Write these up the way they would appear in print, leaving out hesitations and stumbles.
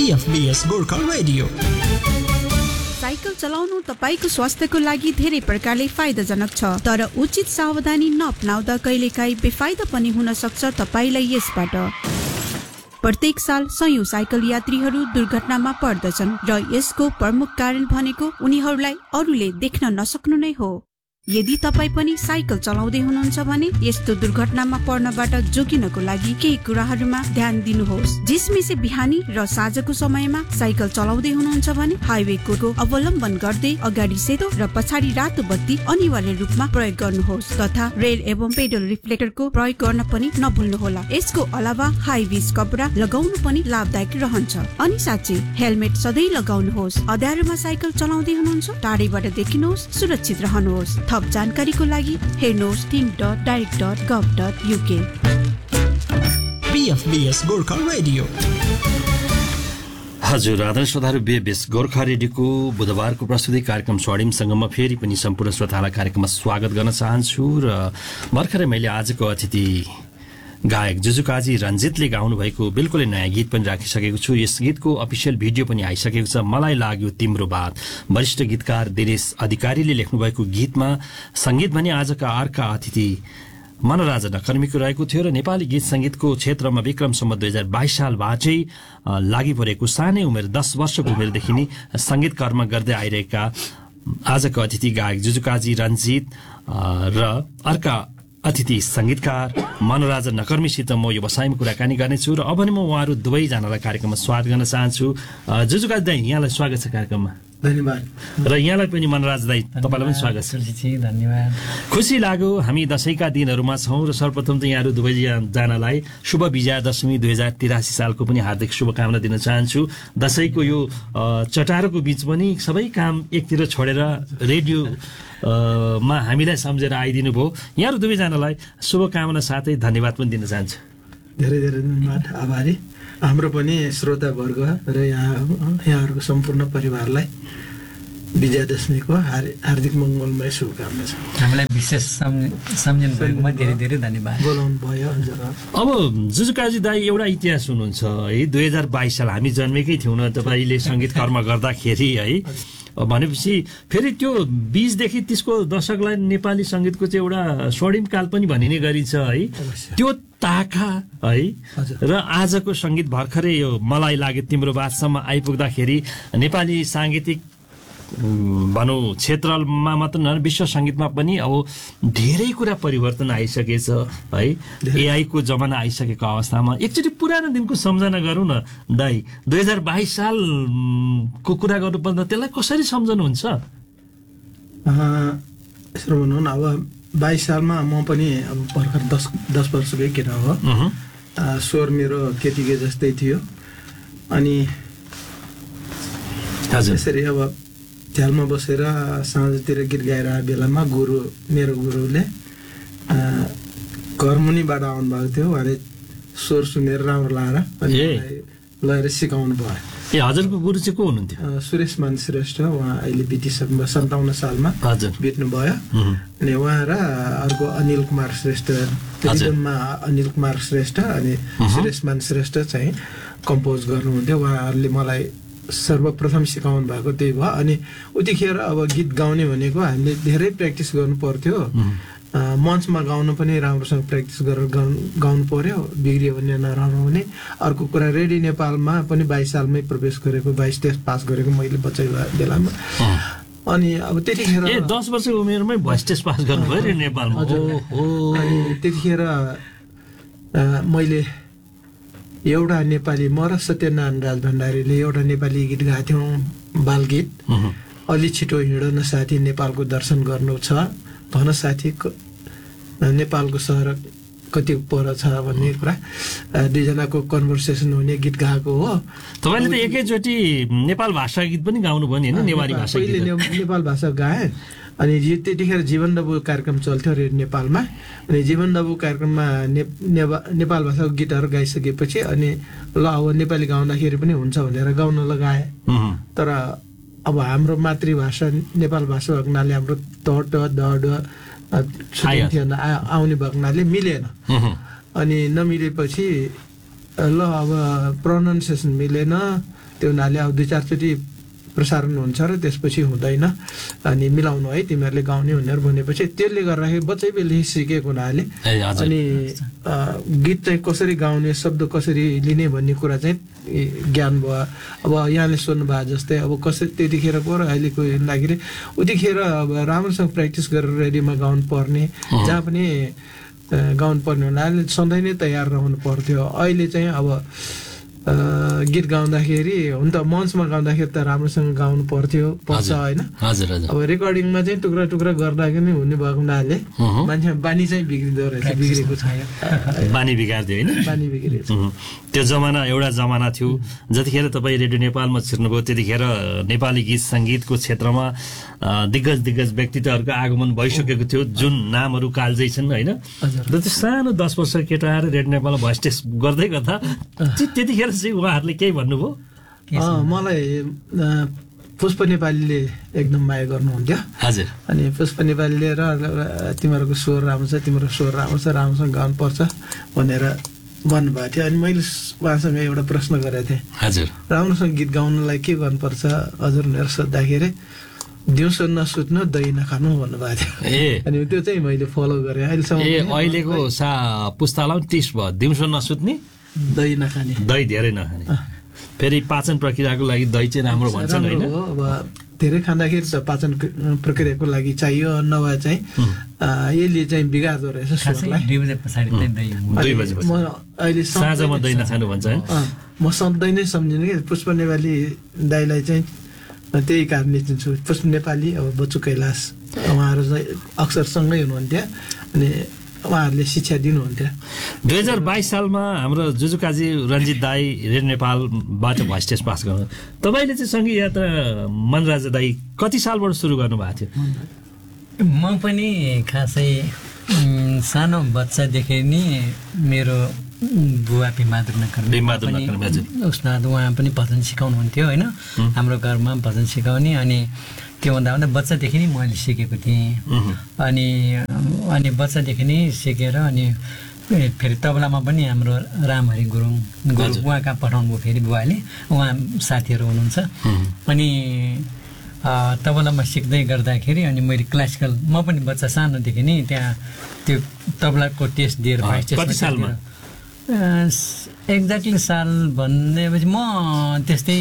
PFBS Gorkha radio. Cycle चलाउनु तपाईको स्वास्थ्यको लागि धेरै प्रकारले फाइदाजनक छ, तर उचित सावधानी नअपनाउँदा कहिलेकाहीँ बेफाइदा पनि हुन सक्छ तपाईलाई यसबाट। प्रत्येक साल सयौं साइकल यात्रीहरू दुर्घटनामा पर्दछन् र यसको प्रमुख कारण भनेको उनीहरूलाई अरूले देख्न नसक्नु नै हो। यदि तपाई पनि साइकल चलाउँदै हुनुहुन्छ भने यस्तो दुर्घटनामा पर्नबाट जोगिनको लागि केही कुराहरूमा ध्यान दिनुहोस्। जिसमेसे बिहानी र साँझको समयमा साइकल चलाउँदै हुनुहुन्छ भने हाइवेको अवलम्बन गर्दै अगाडि सेतो र पछाडि रातो बत्ती अनिवार्य रूपमा प्रयोग गर्नुहोस् तथा रेल एवं पेडल रिफ्लेक्टरको प्रयोग गर्न पनि नभुल्नुहोला। यसको अलावा हाई भिज कपडा लगाउनु पनि लाभदायक रहन्छ। अनि साँच्चै हेलमेट सधैँ लगाउनुहोस्। अँध्यारोमा साइकल चलाउँदै हुनुहुन्छ टाढैबाट देखिनुहोस्, सुरक्षित रहनुहोस्। थप जानकारीको लागि हेर्नुहोस् team.direct.gov.uk। PFBS Gorkha radio. हजुर आदरणीय श्रोताहरू, PFBS गोर्खा रेडियोको बुधबारको प्रस्तुति कार्यक्रम स्वर्णिमसँगमा फेरि पनि सम्पूर्ण श्रोतालाई कार्यक्रममा स्वागत गर्न चाहन्छु। र भर्खरै मैले आजको अतिथि गायक जुजुकाजी रञ्जितले गाउनु भएको बिल्कुलै नयाँ गीत पनि राखिसकेको छु। यस गीतको अफिसियल भिडियो पनि आइसकेको छ। मलाई लाग्यो तिम्रो बात। वरिष्ठ गीतकार दिनेश अधिकारीले लेख्नु भएको गीतमा संगीत भने आजका अर्का अतिथि मनराजा नकर्मीको रहेको थियो र नेपाली गीत संगीतको क्षेत्रमा विक्रमसम्म 2022 सालबाटै लागि परेको सानै उमेर 10 वर्षको उमेरदेखि नै संगीत कर्म गर्दै आइरहेका आजको अतिथि गायक जुजुकाजी रञ्जित र अर्का अतिथि संगीतकार मनराजा नकर्मीसित म यो बसाइमा कुराकानी गर्नेछु र अब नै म उहाँहरू दुवैजनालाई कार्यक्रममा स्वागत गर्न चाहन्छु। जुजुकाजी दाइ, यहाँलाई स्वागत छ कार्यक्रममा। धन्यवाद। र यहाँलाई पनि मनराज दाइ, तपाईँलाई पनि स्वागत छ। धन्यवाद। खुसी लाग्यो हामी दशैंका दिनहरूमा छौँ र सर्वप्रथम त यहाँहरू दुवैजनालाई शुभ विजयादशमी 2083 सालको पनि हार्दिक शुभकामना दिन चाहन्छु। दशैंको यो चटारोको बीच पनि सबै काम एकतिर छोडेर रेडियो मा हामीलाई सम्झेर आइदिनु भयो। यहाँहरू दुवैजनालाई शुभकामना साथै धन्यवाद पनि दिन चाहन्छु। धेरै धेरै धन्यवाद, आभारी। हाम्रो पनि श्रोतावर्ग र यहाँहरूको सम्पूर्ण परिवारलाई विजयादशमीको हार्दिक मङ्गलमय शुभकामना छ। हामीलाई विशेष सम्झिनु भएकोमा धेरै धेरै धन्यवाद। बोलाउनु भयो। अब जुजुकाजी दाई, एउटा इतिहास हुनुहुन्छ है। 2022 साल हामी जन्मेकै थियौँ न तपाईँले सङ्गीत कर्म गर्दाखेरि है। भनेपछि फेरि त्यो बीचदेखि त्यसको दशकलाई नेपाली सङ्गीतको चाहिँ एउटा स्वर्णिम काल पनि भनिने गरिन्छ है। त्यो ताका है र आजको सङ्गीत भर्खरै यो मलाई लाग्यो तिम्रो बातसम्म आइपुग्दाखेरि नेपाली साङ्गीतिक भनौँ क्षेत्रमा मात्र न विश्व सङ्गीतमा पनि अब धेरै कुरा परिवर्तन आइसकेछ है। एआई को जमाना आइसकेको अवस्थामा एकचोटि पुरानो दिनको सम्झना गरौँ न दाइ। 2022 सालको कुरा गर्नुपर्दा त्यसलाई कसरी सम्झनुहुन्छ? यसो भनौँ न, अब 22 सालमा म पनि अब भर्खर 10 वर्षकै केटा हो। स्वर मेरो केटीकै जस्तै थियो। अनि यसरी अब झ्यालमा बसेर साँझतिर गीत गाइरहेको बेलामा मेरो गुरुले घरमुनिबाट आउनुभएको थियो। उहाँले स्वर सुनेर राम्रो लागेर अनि लगेर सिकाउनु भयो। ए, हजुरको गुरु चाहिँ को हुनुहुन्थ्यो? सुरेश मान श्रेष्ठ। उहाँ अहिले बितिसक्नु 57 सालमा बित्नुभयो। अनि उहाँ र अर्को अनिल कुमार श्रेष्ठ, टेलिभिजनमा अनिल कुमार श्रेष्ठ अनि सुरेश मान श्रेष्ठ चाहिँ कम्पोज गर्नुहुन्थ्यो। उहाँहरूले मलाई सर्वप्रथम सिकाउनु भएको त्यही भयो। अनि उतिखेर अब गीत गाउने भनेको हामीले धेरै प्र्याक्टिस गर्नु पर्थ्यो। मञ्चमा गाउनु पनि राम्रोसँग प्र्याक्टिस गरेर गाउनु पर्यो, बिग्रियो भने नराम्रो हुने। अर्को कुरा, रेडियो नेपालमा पनि 22 सालमै प्रवेश गरेको, 22 टेस्ट पास गरेको मैले बच्चा बेलामा। अनि अब त्यतिखेर 10 वर्षको उमेरमै भोइस टेस्ट पास गर्नुभयो रेडियो नेपालमा। अनि त्यतिखेर मैले एउटा नेपाली, म र सत्यनारायण राज भण्डारीले एउटा नेपाली गीत गाएको थियौँ, बालगीत। अलि छिटो हिँड न साथी, नेपालको दर्शन गर्नु छ, भन साथी नेपालको सहर कति पर छ भन्ने कुरा। दुईजनाको कन्भर्सेसन हुने गीत गाएको हो। तपाईँले त एकैचोटि नेपाल भाषा गीत पनि गाउनु भयो नि होइन? नेवारी भाषा गीत नेपाल भाषा गाएँ। अनि त्यतिखेर जीवन दबु कार्यक्रम चल्थ्यो रेडियो नेपालमा। अनि जीवन दबु कार्यक्रममा नेपाल भाषाको गीतहरू गाइसकेपछि अनि ल अब नेपाली गाउँदाखेरि पनि हुन्छ भनेर गाउन लगाएँ। तर अब हाम्रो मातृभाषा नेपाल भाषा भएको हुनाले हाम्रो आउने भएको हुनाले मिलेन। अनि नमिलेपछि ल अब प्रोनाउन्सिएसन मिलेन त्यो हुनाले अब 2-4 चोटि प्रसारण हुन्छ र त्यसपछि हुँदैन अनि मिलाउनु है तिमीहरूले गाउने भनेर भनेपछि त्यसले गर्दाखेरि बच्चै बेली सिकेको हुनाले अनि गीत चाहिँ कसरी गाउने शब्द कसरी लिने भन्ने कुरा चाहिँ ज्ञान भयो। अब यहाँले सोध्नु भयो जस्तै अब कसरी त्यतिखेरको र अहिलेको हेर्दाखेरि उतिखेर अब राम्रोसँग प्र्याक्टिस गरेर रेडियोमा गाउनु पर्ने जहाँ पनि गाउनु पर्ने हुनाले सधैँ नै तयार रहनु पर्थ्यो। अहिले चाहिँ अब गीत गाउँदाखेरि हुन त मञ्चमा गाउँदाखेरि त राम्रोसँग गाउनु पर्छ होइन। अब रेकर्डिङमा चाहिँ टुक्रा टुक्रा गर्दाखेरि हुने भएको हुनाले मान्छे बानी चाहिँ बिग्रिँदो रहेछ, बिग्रेको छ, बानी बिगार्दियो होइन, बानी बिग्रेको छ। त्यो जमाना एउटा जमाना थियो जतिखेर तपाईँ रेडियो नेपालमा छिर्नुभयो त्यतिखेर नेपाली गीत सङ्गीतको क्षेत्रमा दिग्गज व्यक्तित्वहरूको आगमन भइसकेको थियो जुन नामहरू कालजै छन् होइन। र त्यो सानो 10 वर्ष केटा आएर रेडियो नेपालमा भोइस टेस्ट गर्दै गर्दा त्यतिखेर चाहिँ उहाँहरूले केही भन्नुभयो? मलाई पुष्प नेपालीले एकदम माया गर्नुहुन्थ्यो। हजुर। अनि पुष्प नेपालीले र तिमीहरूको स्वर राम्रो छ, तिम्रो स्वर राम्रो छ, राम्रोसँग गाउनुपर्छ भनेर भन्नुभएको थियो। अनि मैले उहाँसँग एउटा प्रश्न गरेको थिएँ, हजुर राम्रोसँग गीत गाउनलाई के गर्नुपर्छ हजुर भनेर सोद्धाखेरि दिउँसो नसुत्नु दही नखानु भन्नुभएको थियो। अनि त्यो चाहिँ मैले फलो गरेँ अहिलेसम्म। अहिलेको पुस्तालाई टिप्स भयो दिउँसो नसुत्ने, दही नखाने, दही धेरै नखाने। फेरि पाचन प्रक्रियाको लागि दही चाहिँ राम्रो भन्छन् होइन। अब धेरै खाँदाखेरि त पाचन प्रक्रियाको लागि चाहियो, नभए चाहिँ यसले चाहिँ बिगार्दो रहेछ स्वरलाई। 2 बजे पछाडि म अहिले साँझमा दही नखानु भन्छ होइन। म सधैँ नै सम्झिनु कि पुष्प नेपाली दाइलाई चाहिँ त्यही कारणले चिन्छु। पुष्प नेपाली अब बच्चु कैलाश उहाँहरू चाहिँ अक्सर सँगै हुनुहुन्थ्यो अनि उहाँहरूले शिक्षा दिनुहुन्थ्यो। 2022 सालमा हाम्रो जुजुकाजी रञ्जित दाई रेडियो नेपालबाट भोइस टेस्ट पास गर्नु। तपाईँले चाहिँ सङ्गीत यात्रा मनराजा दाई कति सालबाट सुरु गर्नुभएको थियो? म पनि खासै सानो बच्चादेखि नै मेरो बुवा भिमादुर नकर उस्ताद उहाँ पनि भजन सिकाउनुहुन्थ्यो होइन। हाम्रो घरमा भजन सिकाउने अनि त्योभन्दा भन्दा बच्चादेखि नै मैले सिकेको थिएँ। अनि बच्चादेखि नै सिकेर अनि फेरि तबलामा पनि हाम्रो रामहरि गुरुङ उहाँ कहाँ पठाउनु भयो फेरि बुवाले, उहाँ साथीहरू हुनुहुन्छ। अनि तबलामा सिक्दै गर्दाखेरि अनि मैले क्लासिकल म पनि बच्चा सानोदेखि नै त्यहाँ त्यो तबलाको टेस्ट दिएर कति सालमा? एक्ज्याक्टली साल भनेपछि म त्यस्तै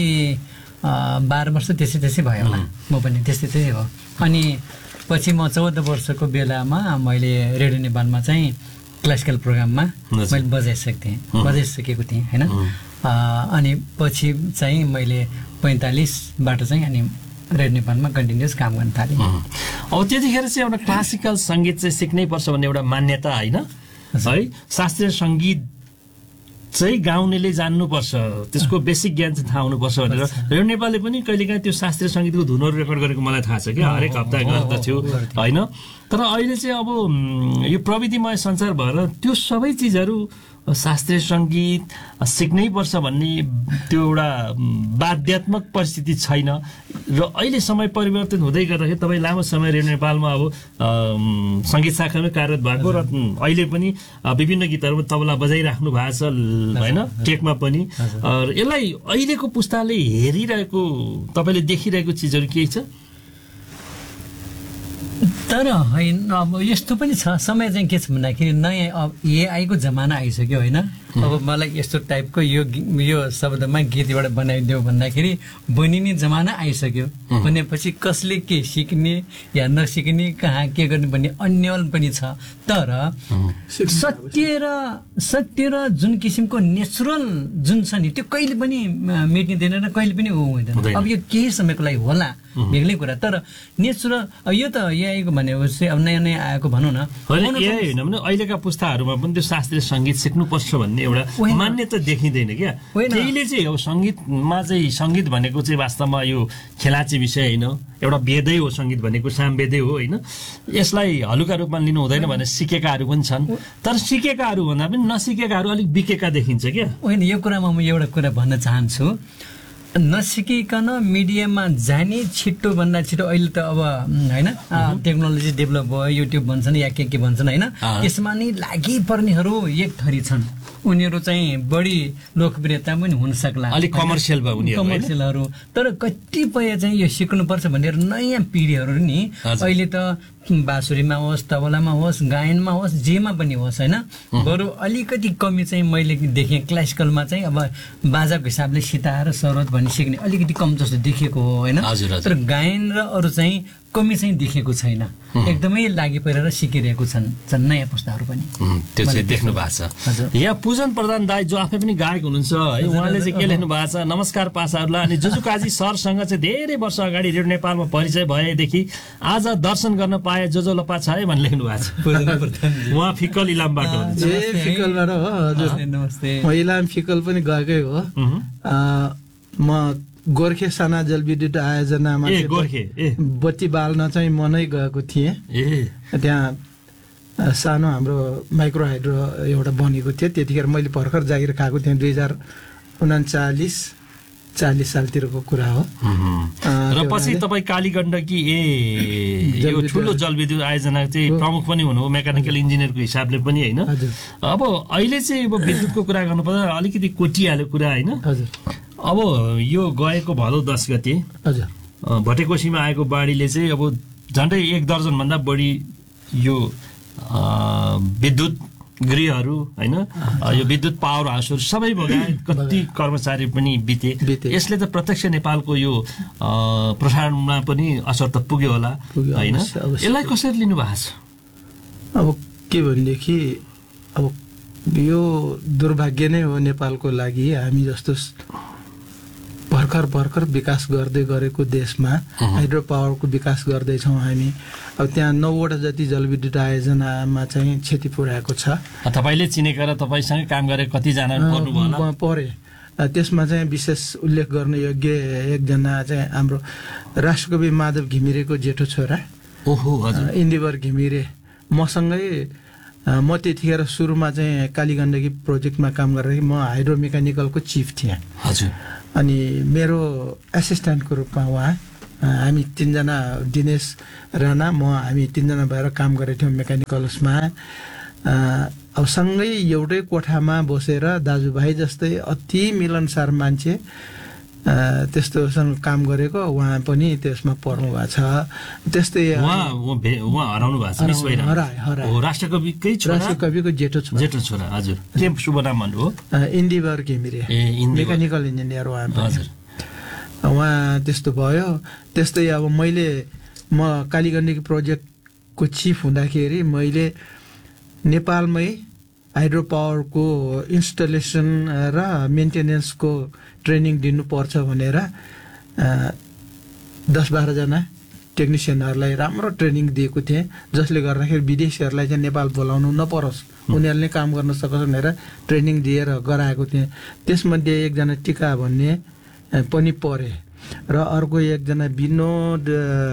12 वर्ष त्यसै भयो होला, म पनि त्यस्तै हो। अनि पछि म 14 वर्षको बेलामा मैले रेडियो नेपालमा चाहिँ क्लासिकल प्रोग्राममा मैले बजाइसकेको थिएँ होइन। अनि पछि चाहिँ मैले 45बाट चाहिँ अनि रेडियो नेपालमा कन्टिन्युस काम गर्न थालेँ। अब त्यतिखेर चाहिँ एउटा क्लासिकल सङ्गीत चाहिँ सिक्नै पर्छ भन्ने एउटा मान्यता होइन है। शास्त्रीय सङ्गीत चाहिँ गाउनेले जान्नुपर्छ, त्यसको बेसिक ज्ञान चाहिँ थाहा हुनुपर्छ भनेर रेडियो नेपालले पनि कहिलेकाहीँ त्यो शास्त्रीय सङ्गीतको धुनहरू रेकर्ड गरेको मलाई थाहा छ कि हरेक हप्ता गर्दथ्यो होइन। तर अहिले चाहिँ अब यो प्रविधिमय संसार भएर त्यो सबै चिजहरू शास्त्रीय सङ्गीत सिक्नै पर्छ भन्ने त्यो एउटा बाध्यात्मक परिस्थिति छैन। र अहिले समय परिवर्तन हुँदै गर्दाखेरि तपाईँ लामो समय रेडियो नेपालमा अब सङ्गीत शाखामै कार्यरत भएको र अहिले पनि विभिन्न गीतहरूमा तबला बजाइराख्नु भएको छ होइन, टेकमा पनि। यसलाई अहिलेको पुस्ताले हेरिरहेको तपाईँले देखिरहेको चिजहरू केही छ? तर होइन अब यस्तो पनि छ, समय चाहिँ के छ भन्दाखेरि नयाँ अब एआईको जमाना आइसक्यो होइन। अब मलाई यस्तो टाइपको यो शब्दमा गीत एउटा बनाइदियो भन्दाखेरि बनिने जमाना आइसक्यो भनेपछि कसले के सिक्ने या नसिक्ने कहाँ के गर्ने भन्ने अन्यल पनि छ। तर सत्य र जुन किसिमको नेचुरल जुन छ नि त्यो कहिले पनि मेटिँदैन र कहिले पनि हुँदैन। अब यो केही समयको लागि होला बेग्लै कुरा, तर नेचुरल यो त एआईको भनेपछि अब नयाँ नयाँ आएको भनौँ न। होइन भने अहिलेका पुस्ताहरूमा पनि त्यो शास्त्रीय सङ्गीत सिक्नुपर्छ भन्ने एउटा मान्यता देखिँदैन क्या। त्यहीले चाहिँ अब सङ्गीतमा चाहिँ सङ्गीत भनेको चाहिँ वास्तवमा यो खेलाची विषय होइन, एउटा वेदै हो सङ्गीत भनेको, सामवेदै हो होइन। यसलाई हलुका रूपमा लिनु हुँदैन भनेर सिकेकाहरू पनि छन्, तर सिकेकाहरू भन्दा पनि नसिकेकाहरू अलिक बिकेका देखिन्छ क्या। होइन, यो कुरामा म एउटा कुरा भन्न चाहन्छु, नसिकिकन मिडियामा जाने छिटोभन्दा छिटो अहिले त अब होइन टेक्नोलोजी डेभलप भयो, युट्युब भन्छन् या के भन्छन् होइन, यसमा नै लागि पर्नेहरू एक थरी छन् उनीहरू चाहिँ बढी लोकप्रियता पनि हुन सक्ला, अलिक कमर्सियल भयो उनीहरू, कमर्सियलहरू। तर कतिपय चाहिँ यो सिक्नुपर्छ भनेर नयाँ पिँढीहरू नि अहिले त बाँसुरीमा होस्, तबलामा होस्, गायनमा होस्, जेमा पनि होस् होइन, बरु अलिकति कमी चाहिँ मैले देखेँ क्लासिकलमा चाहिँ। अब बाजाको हिसाबले सितार सरोद भन्ने सिक्ने अलिकति कम जस्तो देखिएको हो होइन, तर गायन र अरू चाहिँ कमी चाहिँ देखेको छैन, एकदमै लागि परेर सिकिरहेको छन् नयाँ पुस्ताहरू पनि। त्यो चाहिँ देख्नु भएको छ। यहाँ पूजन प्रधान दाई जो आफै पनि गायक हुनुहुन्छ है, उहाँले चाहिँ के लेख्नु भएको छ, नमस्कार पासाहरूलाई। अनि जुजु काजी सरसँग चाहिँ धेरै वर्ष अगाडि रेडियो नेपालमा परिचय भएदेखि आज दर्शन गर्न पाए जो लपा छ है भन्ने लेख्नु भएको छ। उहाँ फिक्कल इलामबाट हुनुहुन्छ। फिक्कलबाट हो हजुर, नमस्ते। म इलाम फिक्कल पनि गएकै हो। म गोर्खे साना जलविद्युत आयोजनामा बत्ती बाल्न चाहिँ म नै गएको थिएँ। त्यहाँ सानो हाम्रो माइक्रो हाइड्रो एउटा बनेको थियो, त्यतिखेर मैले भर्खर जागिर खाएको थिएँ। 2039-40 सालतिरको कुरा हो। र पछि तपाईँ कालीगण्डकी यो ठुलो जलविद्युत आयोजना चाहिँ प्रमुख पनि हुनुभयो, मेकानिकल इन्जिनियरको हिसाबले पनि होइन। अब अहिले चाहिँ अब विद्युतको कुरा गर्नुपर्दा अलिकति कोटिहाल्यो कुरा होइन। अब यो गएको भदौ 10 गते भटेकोसीमा आएको बाढीले चाहिँ अब झन्डै 1 दर्जन भन्दा बढी यो विद्युत गृहहरू होइन, यो विद्युत पावर हाउसहरू सबै बगाए, कति कर्मचारी पनि बिते। यसले त प्रत्यक्ष नेपालको यो प्रसारणमा पनि असर त पुग्यो होला होइन। यसलाई कसरी लिनु भएको छ? अब के भनेदेखि अब यो दुर्भाग्य नै हो नेपालको लागि। हामी जस्तो भर्खर विकास गर्दै गरेको देशमा हाइड्रो पावरको विकास गर्दैछौँ हामी। अब त्यहाँ 9वटा जति जलविद्युत आयोजनामा चाहिँ क्षति पुर्याएको छ। तपाईँले चिनेका र तपाईँसँग काम गरे कतिजना परे। त्यसमा चाहिँ विशेष उल्लेख गर्न योग्य एकजना चाहिँ हाम्रो राष्ट्रकवि माधव घिमिरेको जेठो छोरा इन्दिवर घिमिरे मसँगै। म त्यतिखेर सुरुमा चाहिँ कालीगण्डकी प्रोजेक्टमा काम गर्दाखेरि म हाइड्रो मेकानिकलको चिफ थिएँ हजुर। अनि मेरो एसिस्टेन्टको रूपमा उहाँ, हामी 3 जना, दिनेश राणा म, हामी 3 जना भएर काम गरेको थियौँ मेकानिकल्समा। अब सँगै एउटै कोठामा बसेर दाजुभाइ जस्तै अति मिलनसार मान्छे त्यस्तोसँग काम गरेको उहाँ पनि त्यसमा पर्नु भएको छ। त्यस्तै उहाँ हराउनु भएको छ। राष्ट्रकविको जेठो छोरा हजुर। के शुभ नाम भन्नुभयो? इन्दिवर घिमिरे, मेकानिकल इन्जिनियर उहाँ पनि। उहाँ त्यस्तो भयो। त्यस्तै अब म कालीगण्डकी प्रोजेक्टको चिफ हुँदाखेरि मैले नेपालमै हाइड्रो पावरको इन्स्टलेसन र मेन्टेनेन्सको ट्रेनिङ दिनुपर्छ भनेर 10-12 जना टेक्निसियनहरूलाई राम्रो ट्रेनिङ दिएको थिएँ, जसले गर्दाखेरि विदेशीहरूलाई चाहिँ नेपाल बोलाउनु नपरोस्, उनीहरूले काम गर्न सकोस् भनेर ट्रेनिङ दिएर गराएको थिएँ। त्यसमध्ये एकजना टिका भन्ने पनि परे र अर्को एकजना विनोद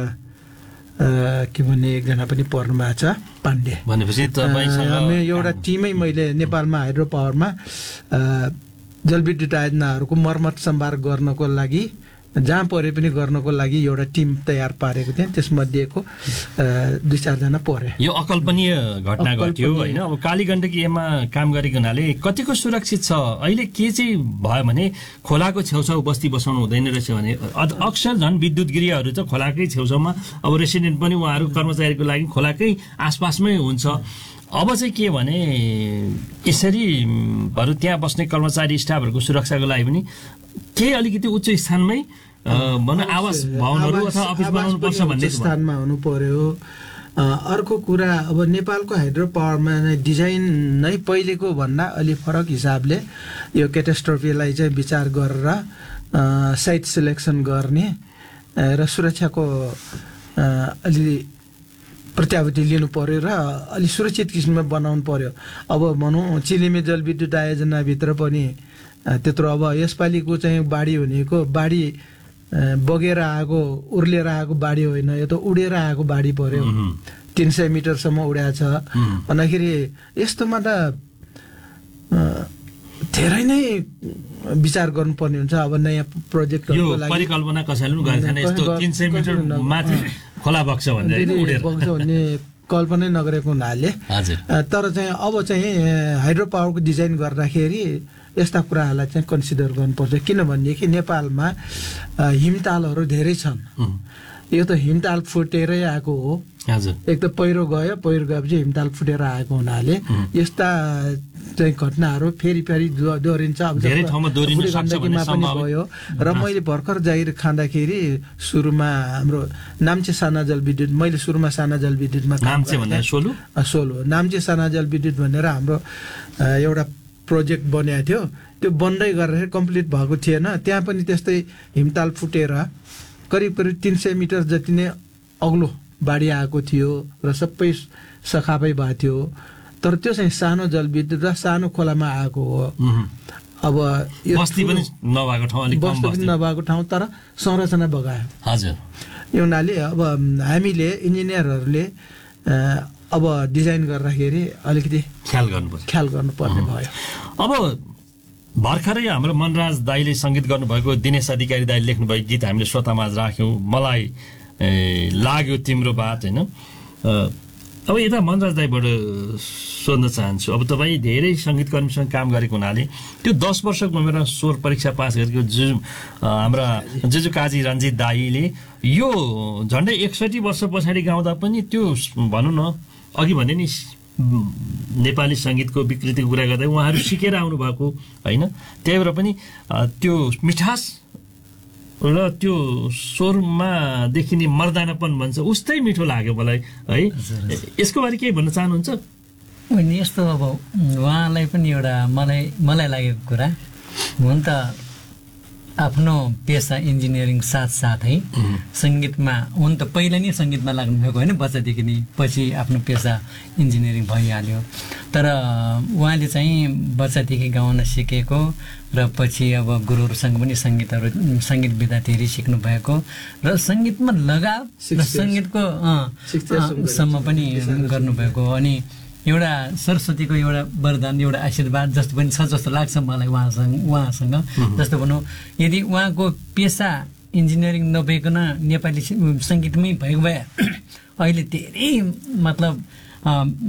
के भन्ने एकजना पनि पर्नु भएको छ, पाण्डे। भनेपछि एउटा टिमै मैले नेपालमा हाइड्रो पावरमा जलविद्युत आयोजनाहरूको मर्मत सम्भार गर्नको लागि, जहाँ परे पनि गर्नको लागि एउटा टिम तयार पारेको थिएँ। त्यसमध्येको 2-4 जना परे। यो अकल्पनीय घटना घट्यो होइन। अब कालीगण्डकी एमा काम गरेको हुनाले कतिको सुरक्षित छ? अहिले के चाहिँ भयो भने खोलाको छेउछाउ बस्ती बसाउनु हुँदैन रहेछ भने अक्सर झन् विद्युत गृहहरू चाहिँ खोलाकै छेउछाउमा, अब रेसिडेन्ट पनि उहाँहरू कर्मचारीको लागि खोलाकै आसपासमै हुन्छ। अब चाहिँ के भने यसरी बरु त्यहाँ बस्ने कर्मचारी स्टाफहरूको सुरक्षाको लागि पनि केही अलिकति उच्च स्थानमै आवास भवनहरू अथवा अफिस बनाउनु पर्छ भन्ने स्थानमा हुनु पर्यो। अर्को कुरा, अब नेपालको हाइड्रो पावरमा डिजाइन नै पहिलेको भन्दा अलि फरक हिसाबले यो क्याटास्ट्रोफीलाई चाहिँ विचार गरेर साइट सिलेक्सन गर्ने र सुरक्षाको अलि प्रत्याभूति लिनु पर्यो र अलि सुरक्षित किसिममा बनाउनु पर्यो। अब भनौँ चिलिमे जलविद्युत आयोजनाभित्र पनि त्यत्रो अब यसपालिको चाहिँ बाढी भनेको बाढी बगेर आएको उर्लेर आएको बाढी होइन, यो त उडेर आएको बाढी पर्यो। 300 मिटरसम्म उड्या छ भन्दाखेरि यस्तोमा त धेरै नै विचार गर्नुपर्ने हुन्छ। अब नयाँ प्रोजेक्टहरूको लागि परिकल्पना कसैले पनि गरेको छैन। यस्तो 300 मिटर माथि खोला बग्छ भन्ने कल्पनै नगरेको हुनाले तर चाहिँ अब चाहिँ हाइड्रो पावरको डिजाइन गर्दाखेरि यस्ता कुराहरूलाई चाहिँ कन्सिडर गर्नुपर्छ किनभनेदेखि नेपालमा हिमतालहरू धेरै छन् यो त हिमताल फुटेरै आएको हो एक त पहिरो गएपछि हिमताल फुटेर आएको हुनाले यस्ता चाहिँ घटनाहरू फेरि दोहोरिन्छ अब गण्डकीमा पनि भयो र मैले भर्खर जागिर खाँदाखेरि सुरुमा हाम्रो नाम्चे साना जलविद्युत मैले सुरुमा साना जलविद्युतमा सोलो नाम्चे साना जलविद्युत भनेर हाम्रो एउटा प्रोजेक्ट बनेको थियो त्यो बन्दै गरेर कम्प्लिट भएको थिएन त्यहाँ पनि त्यस्तै हिमताल फुटेर करिब 300 मिटर जति नै अग्लो बाढी आएको थियो र सबै सखापै भएको थियो तर त्यो चाहिँ सानो जलविद्युत र सानो खोलामा आएको हो अब बस्ती पनि नभएको ठाउँ तर संरचना बगायो यो हुनाले अब हामीले इन्जिनियरहरूले अब डिजाइन गर्दाखेरि अलिकति ख्याल गर्नुपर्ने भयो अब भर्खरै हाम्रो मनराज दाईले सङ्गीत गर्नुभएको दिनेश अधिकारी दाईले लेख्नुभएको गीत हामीले श्रोतामाझ राख्यौँ मलाई लाग्यो तिम्रो बात होइन अब यता मनराज दाईबाट सोध्न चाहन्छु अब तपाईँ धेरै सङ्गीतकर्मीसँग काम गरेको हुनाले त्यो 10 वर्षको उमेरमा स्वर परीक्षा पास गरेको हाम्रा जेजु काजी रञ्जित दाईले यो झन्डै 61 वर्ष पछाडि गाउँदा पनि त्यो भनौँ न अघि भने नि नेपाली सङ्गीतको विकृतिको कुरा गर्दा उहाँहरू सिकेर आउनुभएको होइन त्यही भएर पनि त्यो मिठास र त्यो स्वरमा देखिने मर्दानापन भन्छ उस्तै मिठो लाग्यो मलाई है यसको बारे केही भन्न चाहनुहुन्छ अनि यस्तो अब उहाँलाई पनि एउटा मलाई लागेको कुरा हुन त आफ्नो पेसा इन्जिनियरिङ साथसाथै सङ्गीतमा हुन त पहिला नै सङ्गीतमा लाग्नुभएको होइन बच्चादेखि नै पछि आफ्नो पेसा इन्जिनियरिङ भइहाल्यो तर उहाँले चाहिँ बच्चादेखि गाउन सिकेको र पछि अब गुरुहरूसँग पनि सङ्गीत विद्यार्थीहरू सिक्नु भएको र सङ्गीतमा लगाव र सङ्गीतको सम्म पनि गर्नुभएको अनि एउटा सरस्वतीको एउटा वरदान एउटा आशीर्वाद जस्तो पनि छ जस्तो लाग्छ मलाई उहाँसँग जस्तो भनौँ यदि उहाँको पेसा इन्जिनियरिङ नभइकन नेपाली सङ्गीतमै भएको भए अहिले धेरै मतलब